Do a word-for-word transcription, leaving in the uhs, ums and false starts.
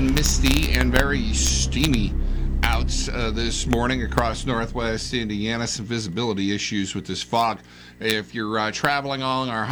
looking misty and very steamy out uh, this morning across northwest Indiana. Some visibility issues with this fog. If you're uh, traveling along our